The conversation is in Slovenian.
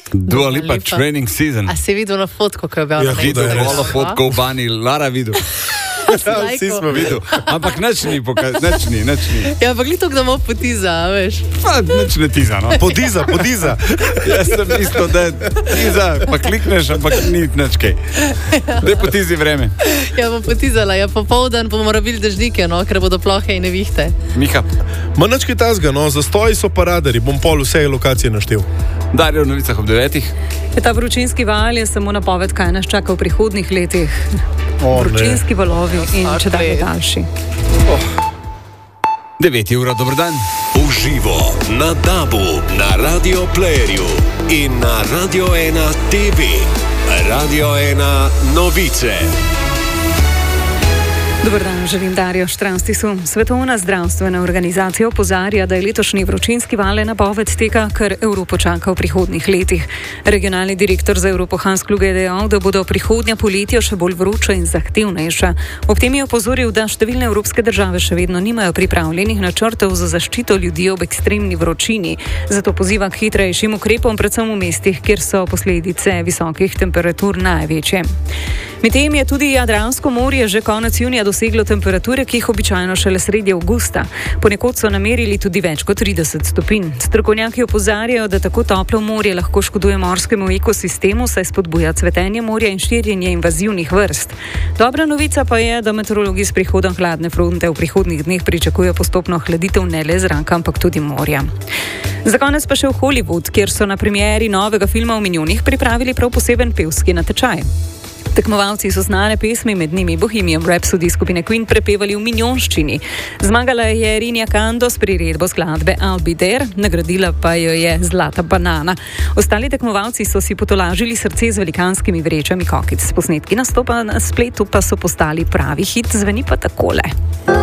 Dua Lipa training season. A si videl na fotko, ko je bil? Ja, videl, hvala fotko v bani, Lara videl. Vsi smo videli, ampak nič ni. Ja, ampak glito, kdo mu potiza, veš? Pa nič ne tiza, no. Podiza. Jaz sem isto, da tiza, pa klikneš, ampak ni nič kaj. Daj potizi vreme. Ja, bom potizala, ja, popoldan bomo rabili dežnike, no, ker bodo plohe in nevihte. Miha. Ma nič kaj tazga, no, zastoji so pa radari, bom pol vse lokacije naštel. Darjo v novicah ob 9. Ta vročinski val je samo napoved, kaj nas čaka v prihodnih letih. Vročinski valovi in če dalje daljši. 9 ura, dober dan. Uživo na DAB-u, na Radio Playerju in na Radio 1 TV. Radio 1 novice. Dobar dan, želim Darjo Štranstisu. Svetovna zdravstvena organizacija opozarja, da je letošnji vročinski val napoved tega, kar Evropo čaka v prihodnih letih. Regionalni direktor za Evropo Hans Kluge je dejal, da bodo prihodnja poletja še bolj vroča in zahtevnejša. Ob tem je opozoril, da številne evropske države še vedno nimajo pripravljenih načrtov za zaščito ljudi ob ekstremni vročini. Zato poziva k hitrejšim ukrepom, predvsem v mestih, kjer so posledice visokih temperatur največje. Medtem je tudi Jadransko morje že konec junija doseglo temperature, ki jih običajno šele sredi avgusta. Ponekod so namerili tudi več kot 30 stopinj. Strokovnjaki opozarjajo, da tako toplo morje lahko škoduje morskemu ekosistemu, saj spodbuja cvetenje morja in širjenje invazivnih vrst. Dobra novica pa je, da meteorologi s prihodom hladne fronte v prihodnjih dneh pričakujejo postopno hladitev ne le zraka, ampak tudi morja. Za konec pa še v Hollywood, kjer so na premieri novega filma o milijonih pripravili prav poseben pevski natečaj. Tekmovalci so znane pesmi, med njimi Bohemian Rhapsody skupine Queen, prepevali v milijonščini. Zmagala je Rinja Kando s priredbo skladbe I'll Be There, nagradila pa jo je Zlata banana. Ostali tekmovalci so si potolažili srce z velikanskimi vrečami kokic. Posnetki nastopa na spletu pa so postali pravi hit, zveni pa takole.